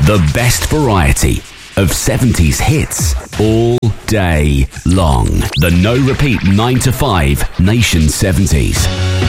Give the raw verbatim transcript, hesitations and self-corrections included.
The best variety of seventies hits all day long. The no repeat nine to five Nation seventies.